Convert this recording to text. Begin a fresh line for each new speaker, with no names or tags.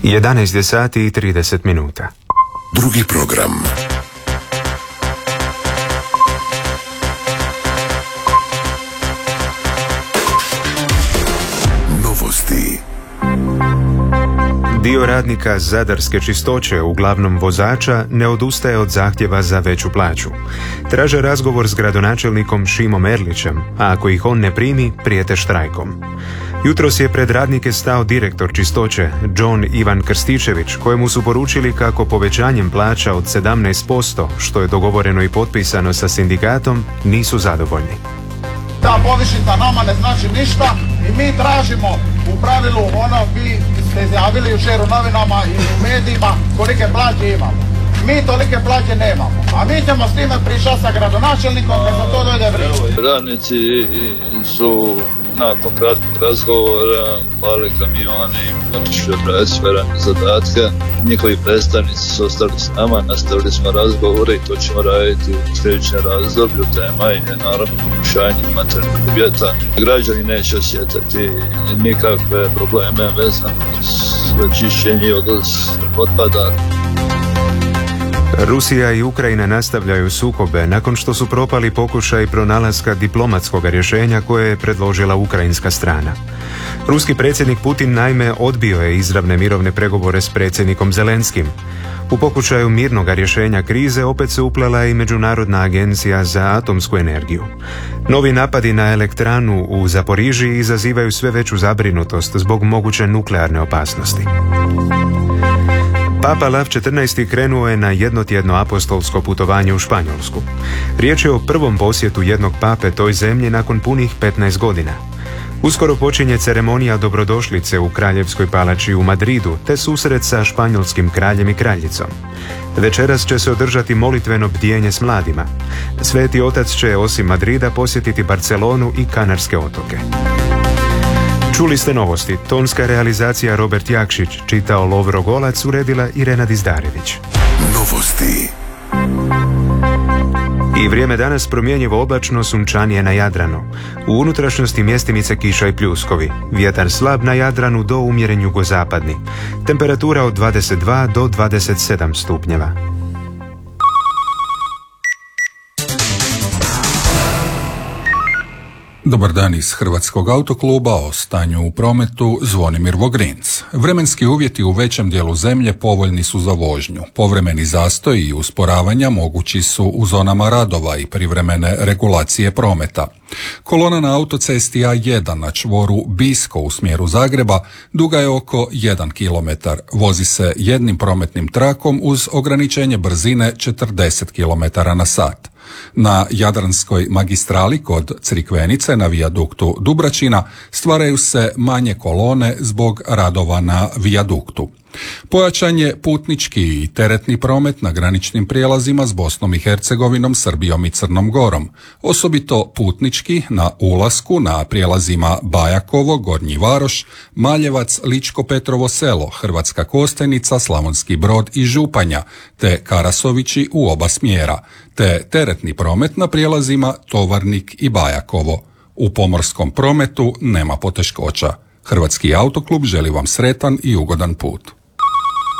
11 sati i 30 minuta.
Drugi program. Novosti.
Dio radnika Zadarske čistoće, uglavnom vozača, ne odustaje od zahtjeva za veću plaću. Traže razgovor s gradonačelnikom Šimom Erlićem, a ako ih on ne primi, prijete štrajkom. Jutros je pred radnike stao direktor čistoće, John Ivan Krstičević, kojemu su poručili kako povećanjem plaća od 17%, što je dogovoreno i potpisano sa sindikatom, nisu zadovoljni.
Ta povišica nama ne znači ništa i mi tražimo u pravilu vi ste izjavili jučer u novinama i u medijima kolike plaće imamo. Mi tolike plaće nemamo, a mi ćemo s time pričati sa gradonačelnikom kad za to dojde vrijeme.
Radnici su nakon kratkog razgovora pali kamione i otišli odraditi sve radne zadatke. Njihovi predstavnici su ostali s nama, nastavili smo razgovore i to ćemo raditi u sljedećem razdoblju. Tema je naravno pokušanje materijalnih uvjeta. Građani neće osjetiti nikakve probleme vezane za čišćenje i odvoz otpada.
Rusija i Ukrajina nastavljaju sukobe nakon što su propali pokušaj pronalaska diplomatskog rješenja koje je predložila ukrajinska strana. Ruski predsjednik Putin naime odbio je izravne mirovne pregovore s predsjednikom Zelenskim. U pokušaju mirnog rješenja krize opet se uplela i Međunarodna agencija za atomsku energiju. Novi napadi na elektranu u Zaporižiji izazivaju sve veću zabrinutost zbog moguće nuklearne opasnosti. Papa Lav XIV. Krenuo je na jednotjedno apostolsko putovanje u Španjolsku. Riječ je o prvom posjetu jednog pape toj zemlji nakon punih 15 godina. Uskoro počinje ceremonija dobrodošlice u Kraljevskoj palači u Madridu, te susret sa španjolskim kraljem i kraljicom. Večeras će se održati molitveno bdijenje s mladima. Sveti otac će osim Madrida posjetiti Barcelonu i Kanarske otoke. Čuli ste novosti. Tonska realizacija Robert Jakšić, čitao Lovro Golac, uredila Irena Dizdarević.
Novosti.
I vrijeme danas promjenjivo oblačno, sunčanije na Jadranu. U unutrašnjosti mjestimice kiša i pljuskovi. Vjetar slab na Jadranu do umjeren jugozapadni. Temperatura od 22 do 27 stupnjeva.
Dobar dan iz Hrvatskog autokluba, o stanju u prometu Zvonimir Vogrinc. Vremenski uvjeti u većem dijelu zemlje povoljni su za vožnju. Povremeni zastoj i usporavanja mogući su u zonama radova i privremene regulacije prometa. Kolona na autocesti A1 na čvoru Bisko u smjeru Zagreba duga je oko 1 km. Vozi se jednim prometnim trakom uz ograničenje brzine 40 km na sat. Na Jadranskoj magistrali kod Crikvenice na vijaduktu Dubračina stvaraju se manje kolone zbog radova na vijaduktu. Pojačan je putnički i teretni promet na graničnim prijelazima s Bosnom i Hercegovinom, Srbijom i Crnom Gorom. Osobito putnički na ulasku na prijelazima Bajakovo, Gornji Varoš, Maljevac, Ličko Petrovo Selo, Hrvatska Kostajnica, Slavonski Brod i Županja, te Karasovići u oba smjera, te teretni promet na prijelazima Tovarnik i Bajakovo. U pomorskom prometu nema poteškoća. Hrvatski autoklub želi vam sretan i ugodan put.